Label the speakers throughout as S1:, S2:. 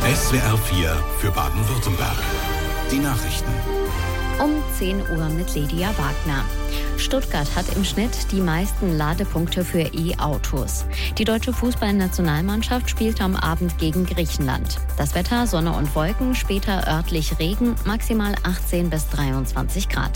S1: SWR 4 für Baden-Württemberg. Die Nachrichten.
S2: Um 10 Uhr mit Lydia Wagner. Stuttgart hat im Schnitt die meisten Ladepunkte für E-Autos. Die deutsche Fußballnationalmannschaft spielt am Abend gegen Griechenland. Das Wetter: Sonne und Wolken, später örtlich Regen, maximal 18 bis 23 Grad.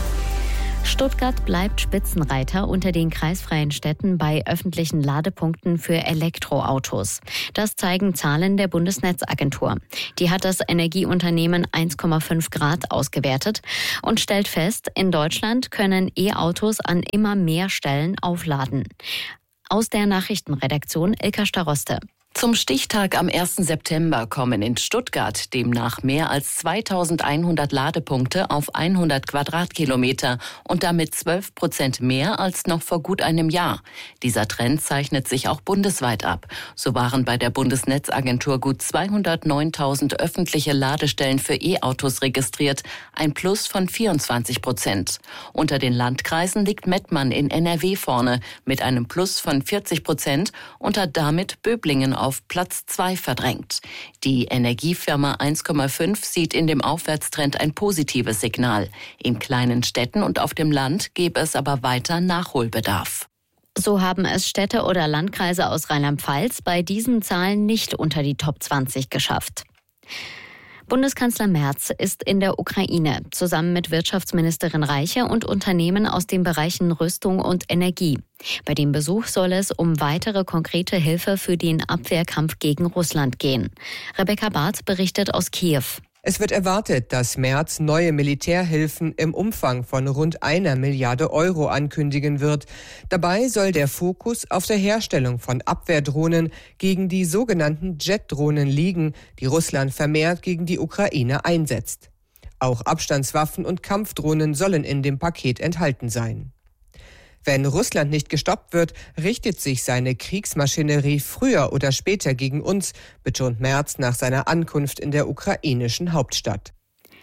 S2: Stuttgart bleibt Spitzenreiter unter den kreisfreien Städten bei öffentlichen Ladepunkten für Elektroautos. Das zeigen Zahlen der Bundesnetzagentur. Die hat das Energieunternehmen 1,5 Grad ausgewertet und stellt fest, in Deutschland können E-Autos an immer mehr Stellen aufladen. Aus der Nachrichtenredaktion Ilka Staroste.
S3: Zum Stichtag am 1. September kommen in Stuttgart demnach mehr als 2100 Ladepunkte auf 100 Quadratkilometer und damit 12% mehr als noch vor gut einem Jahr. Dieser Trend zeichnet sich auch bundesweit ab. So waren bei der Bundesnetzagentur gut 209.000 öffentliche Ladestellen für E-Autos registriert, ein Plus von 24%. Unter den Landkreisen liegt Mettmann in NRW vorne mit einem Plus von 40% und hat damit Böblingen auf Platz 2 verdrängt. Die Energiefirma 1,5 sieht in dem Aufwärtstrend ein positives Signal. In kleinen Städten und auf dem Land gäbe es aber weiter Nachholbedarf.
S2: So haben es Städte oder Landkreise aus Rheinland-Pfalz bei diesen Zahlen nicht unter die Top 20 geschafft. Bundeskanzler Merz ist in der Ukraine, zusammen mit Wirtschaftsministerin Reiche und Unternehmen aus den Bereichen Rüstung und Energie. Bei dem Besuch soll es um weitere konkrete Hilfe für den Abwehrkampf gegen Russland gehen. Rebecca Barth berichtet aus Kiew.
S4: Es wird erwartet, dass Merz neue Militärhilfen im Umfang von rund 1 Milliarde Euro ankündigen wird. Dabei soll der Fokus auf der Herstellung von Abwehrdrohnen gegen die sogenannten Jet-Drohnen liegen, die Russland vermehrt gegen die Ukraine einsetzt. Auch Abstandswaffen und Kampfdrohnen sollen in dem Paket enthalten sein. Wenn Russland nicht gestoppt wird, richtet sich seine Kriegsmaschinerie früher oder später gegen uns, betont Merz nach seiner Ankunft in der ukrainischen Hauptstadt.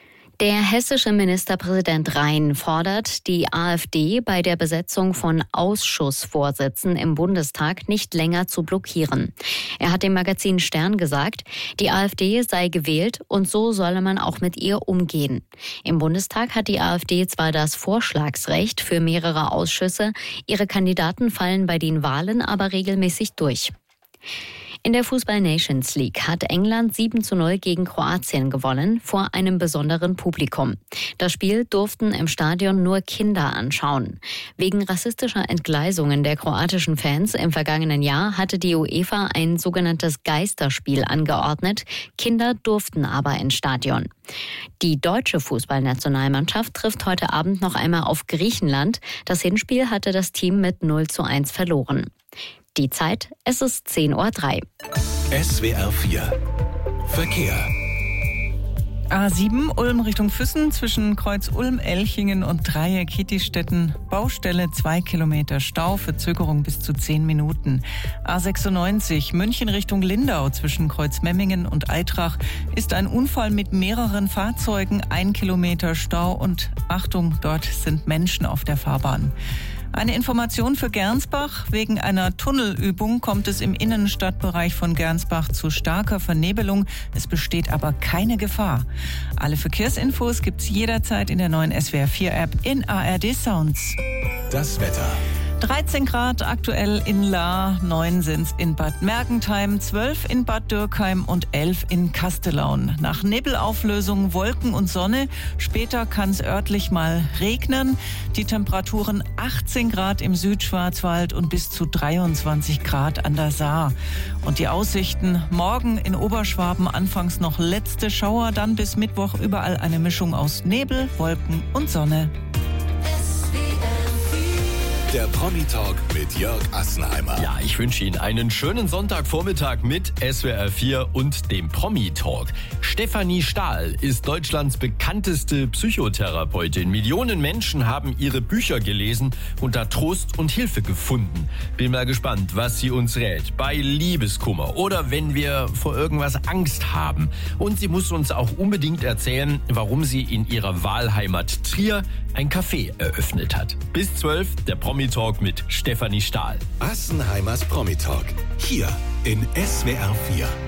S2: Der hessische Ministerpräsident Rhein fordert die AfD bei der Besetzung von Ausschussvorsitzen im Bundestag nicht länger zu blockieren. Er hat dem Magazin Stern gesagt, die AfD sei gewählt und so solle man auch mit ihr umgehen. Im Bundestag hat die AfD zwar das Vorschlagsrecht für mehrere Ausschüsse, ihre Kandidaten fallen bei den Wahlen aber regelmäßig durch. In der Fußball-Nations League hat England 7:0 gegen Kroatien gewonnen, vor einem besonderen Publikum. Das Spiel durften im Stadion nur Kinder anschauen. Wegen rassistischer Entgleisungen der kroatischen Fans im vergangenen Jahr hatte die UEFA ein sogenanntes Geisterspiel angeordnet. Kinder durften aber ins Stadion. Die deutsche Fußballnationalmannschaft trifft heute Abend noch einmal auf Griechenland. Das Hinspiel hatte das Team mit 0:1 verloren. Die Zeit, es ist 10:03 Uhr.
S1: SWR 4 Verkehr.
S5: A7 Ulm Richtung Füssen zwischen Kreuz Ulm-Elchingen und Dreieck-Kietistetten. Baustelle 2 Kilometer Stau, Verzögerung bis zu 10 Minuten. A96 München Richtung Lindau zwischen Kreuz Memmingen und Eitrach ist ein Unfall mit mehreren Fahrzeugen, 1 Kilometer Stau und Achtung, dort sind Menschen auf der Fahrbahn. Eine Information für Gernsbach. Wegen einer Tunnelübung kommt es im Innenstadtbereich von Gernsbach zu starker Vernebelung. Es besteht aber keine Gefahr. Alle Verkehrsinfos gibt's jederzeit in der neuen SWR4-App in ARD Sounds.
S1: Das Wetter.
S5: 13 Grad aktuell in Lahr, 9 sind's in Bad Mergentheim, 12 in Bad Dürkheim und 11 in Kastelaun. Nach Nebelauflösung Wolken und Sonne. Später kann es örtlich mal regnen. Die Temperaturen 18 Grad im Südschwarzwald und bis zu 23 Grad an der Saar. Und die Aussichten: morgen in Oberschwaben anfangs noch letzte Schauer, dann bis Mittwoch überall eine Mischung aus Nebel, Wolken und Sonne.
S1: Der Promi-Talk mit Jörg Assenheimer.
S6: Ja, ich wünsche Ihnen einen schönen Sonntagvormittag mit SWR 4 und dem Promi-Talk. Stefanie Stahl ist Deutschlands bekannteste Psychotherapeutin. Millionen Menschen haben ihre Bücher gelesen und da Trost und Hilfe gefunden. Bin mal gespannt, was sie uns rät bei Liebeskummer oder wenn wir vor irgendwas Angst haben. Und sie muss uns auch unbedingt erzählen, warum sie in ihrer Wahlheimat Trier ein Café eröffnet hat. Bis 12, der Promi-Talk mit Stefanie Stahl.
S1: Assenheimers Promi-Talk. Hier in SWR 4.